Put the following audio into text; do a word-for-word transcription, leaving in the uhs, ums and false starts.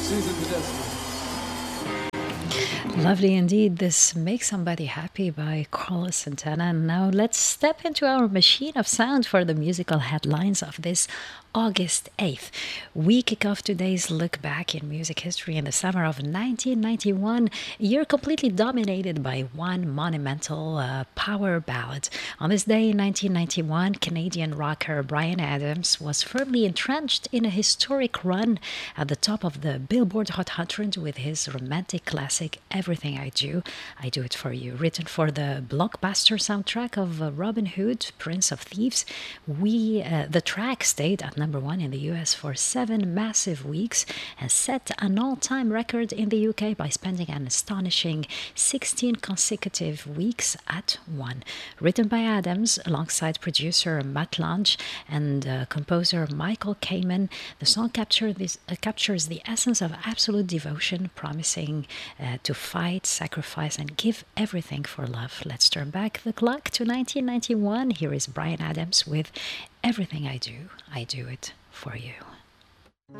Susan Tedeschi. Lovely indeed. This Make Somebody Happy by Carlos Santana. And now let's step into our machine of sound for the musical headlines of this August eighth. We kick off today's look back in music history in the summer of nineteen ninety-one, a year completely dominated by one monumental uh, power ballad. On this day in nineteen ninety-one, Canadian rocker Bryan Adams was firmly entrenched in a historic run at the top of the Billboard Hot one hundred with his romantic classic Everything I Do, I Do It For You. Written for the blockbuster soundtrack of uh, Robin Hood, Prince of Thieves, we uh, the track stayed at number one in the U S for seven massive weeks and set an all-time record in the U K by spending an astonishing sixteen consecutive weeks at one. Written by Adams alongside producer Matt Lange and uh, composer Michael Kamen, the song capture this, uh, captures the essence of absolute devotion, promising uh, to fight, sacrifice, and give everything for love. Let's turn back the clock to nineteen ninety-one. Here is Bryan Adams with Everything I Do, I Do It For You.